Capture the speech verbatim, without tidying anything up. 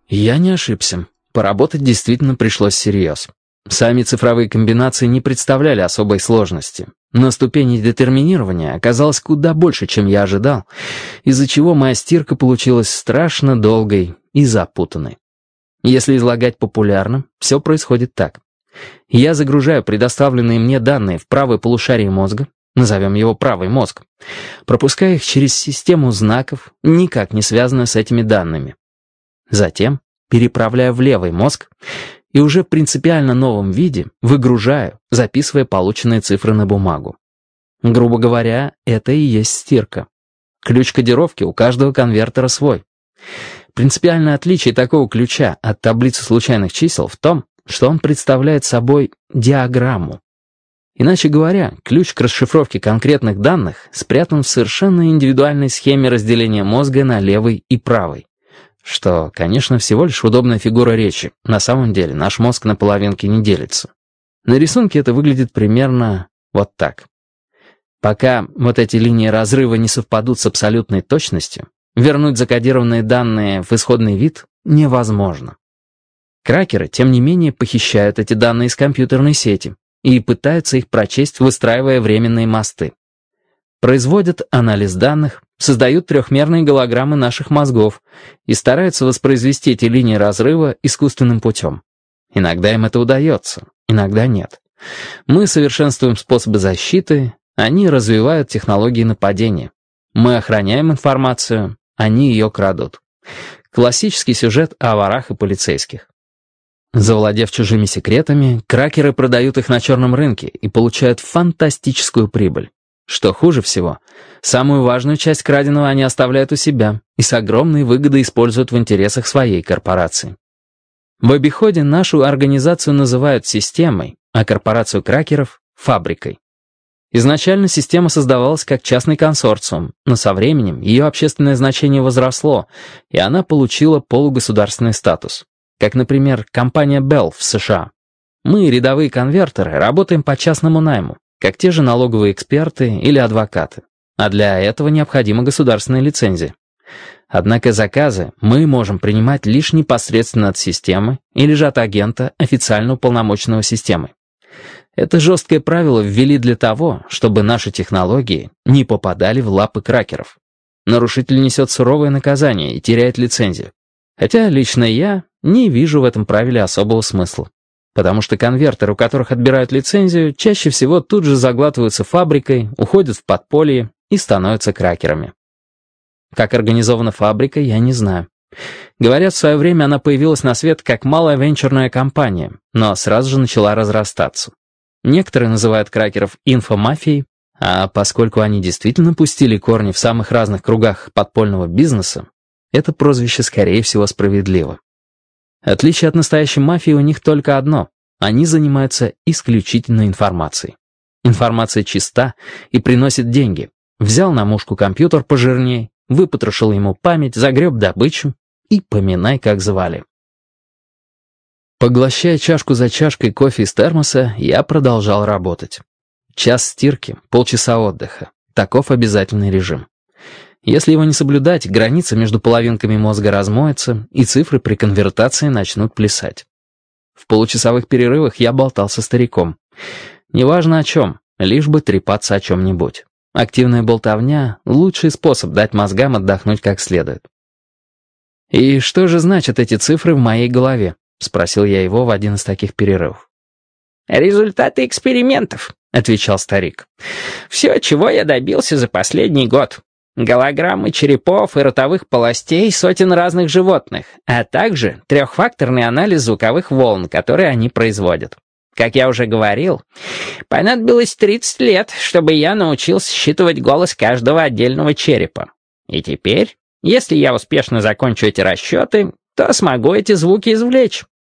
Я не ошибся. Поработать действительно пришлось всерьез. Сами цифровые комбинации не представляли особой сложности, но ступени детерминирования оказалось куда больше, чем я ожидал, из-за чего моя стирка получилась страшно долгой и запутанной. Если излагать популярно, все происходит так. Я загружаю предоставленные мне данные в правое полушарие мозга, назовем его правый мозг, пропуская их через систему знаков, никак не связанную с этими данными. Затем переправляю в левый мозг и уже в принципиально новом виде выгружаю, записывая полученные цифры на бумагу. Грубо говоря, это и есть стирка. Ключ кодировки у каждого конвертера свой. Принципиальное отличие такого ключа от таблицы случайных чисел в том, что он представляет собой диаграмму. Иначе говоря, ключ к расшифровке конкретных данных спрятан в совершенно индивидуальной схеме разделения мозга на левый и правый. Что, конечно, всего лишь удобная фигура речи. На самом деле наш мозг на половинки не делится. На рисунке это выглядит примерно вот так. Пока вот эти линии разрыва не совпадут с абсолютной точностью, вернуть закодированные данные в исходный вид невозможно. Кракеры, тем не менее, похищают эти данные из компьютерной сети и пытаются их прочесть, выстраивая временные мосты. Производят анализ данных, создают трехмерные голограммы наших мозгов и стараются воспроизвести эти линии разрыва искусственным путем. Иногда им это удается, иногда нет. Мы совершенствуем способы защиты, они развивают технологии нападения. Мы охраняем информацию, они ее крадут. Классический сюжет о ворах и полицейских. Завладев чужими секретами, кракеры продают их на черном рынке и получают фантастическую прибыль. Что хуже всего, самую важную часть краденого они оставляют у себя и с огромной выгодой используют в интересах своей корпорации. В обиходе нашу организацию называют системой, а корпорацию кракеров — фабрикой. Изначально система создавалась как частный консорциум, но со временем ее общественное значение возросло, и она получила полугосударственный статус. Как, например, компания Bell в США. Мы, рядовые конвертеры, работаем по частному найму, как те же налоговые эксперты или адвокаты. А для этого необходима государственная лицензия. Однако заказы мы можем принимать лишь непосредственно от системы или же от агента, официально уполномоченного системой. Это жесткое правило ввели для того, чтобы наши технологии не попадали в лапы кракеров. Нарушитель несет суровое наказание и теряет лицензию. Хотя лично я не вижу в этом правиле особого смысла. Потому что конвертеры, у которых отбирают лицензию, чаще всего тут же заглатываются фабрикой, уходят в подполье и становятся кракерами. Как организована фабрика, я не знаю. Говорят, в свое время она появилась на свет как малая венчурная компания, но сразу же начала разрастаться. Некоторые называют кракеров инфомафией, а поскольку они действительно пустили корни в самых разных кругах подпольного бизнеса, это прозвище, скорее всего, справедливо. Отличие от настоящей мафии у них только одно — они занимаются исключительно информацией. Информация чиста и приносит деньги. Взял на мушку компьютер пожирней, выпотрошил ему память, загреб добычу и поминай, как звали. Поглощая чашку за чашкой кофе из термоса, я продолжал работать. Час стирки, полчаса отдыха. Таков обязательный режим. Если его не соблюдать, граница между половинками мозга размоется, и цифры при конвертации начнут плясать. В получасовых перерывах я болтал со стариком. Неважно о чем, лишь бы трепаться о чем-нибудь. Активная болтовня — лучший способ дать мозгам отдохнуть как следует. «И что же значат эти цифры в моей голове?» — спросил я его в один из таких перерывов. «Результаты экспериментов», — отвечал старик. «Все, чего я добился за последний год. Голограммы черепов и ротовых полостей сотен разных животных, а также трехфакторный анализ звуковых волн, которые они производят. Как я уже говорил, понадобилось тридцать лет, чтобы я научился считывать голос каждого отдельного черепа. И теперь, если я успешно закончу эти расчеты, то смогу эти звуки извлечь.